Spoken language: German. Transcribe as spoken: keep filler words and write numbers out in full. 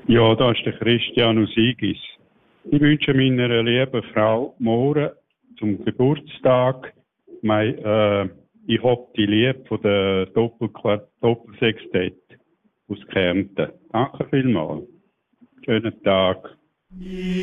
Ja, da ist der Christian aus Igis. Ich wünsche meiner lieben Frau More zum Geburtstag mein, äh, ich hoffe die Liebe von der Doppelquart Doppelsextett aus Kärnten. Danke vielmals. Schönen Tag.